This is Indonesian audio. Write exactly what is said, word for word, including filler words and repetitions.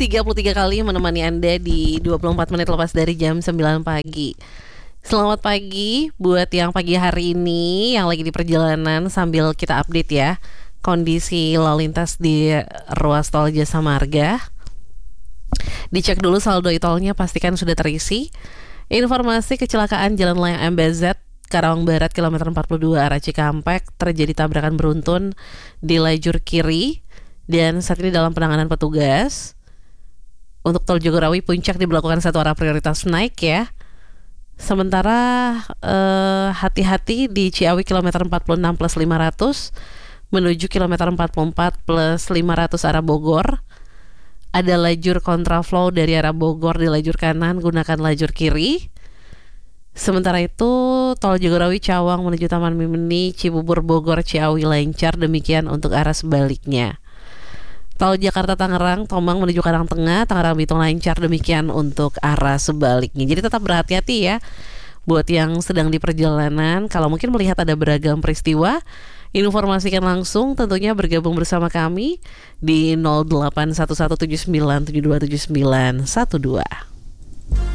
tiga puluh tiga kali menemani Anda di dua puluh empat menit lepas dari jam sembilan pagi. Selamat pagi buat yang pagi hari ini yang lagi di perjalanan, sambil kita update ya kondisi lalu lintas di ruas tol Jasa Marga. Dicek dulu saldo e-tolnya, pastikan sudah terisi. Informasi kecelakaan Jalan Layang M B Z Karawang Barat kilometer empat puluh dua arah Cikampek, terjadi tabrakan beruntun di lajur kiri dan saat ini dalam penanganan petugas. Untuk tol Jagorawi Puncak diberlakukan satu arah prioritas naik ya. Sementara eh, hati-hati di Ciawi kilometer empat puluh enam plus lima ratus menuju kilometer empat puluh empat plus lima ratus arah Bogor. Ada lajur kontraflow dari arah Bogor di lajur kanan, gunakan lajur kiri. Sementara itu tol Jagorawi Cawang menuju Taman Mini, Cibubur Bogor Ciawi lancar, demikian untuk arah sebaliknya. Tol Jakarta Tangerang Tomang menuju Karangtengah, Tangerang Bitung lancar, demikian untuk arah sebaliknya. Jadi tetap berhati-hati ya buat yang sedang di perjalanan. Kalau mungkin melihat ada beragam peristiwa, informasikan langsung, tentunya bergabung bersama kami di nol delapan satu satu tujuh sembilan tujuh dua tujuh sembilan satu dua.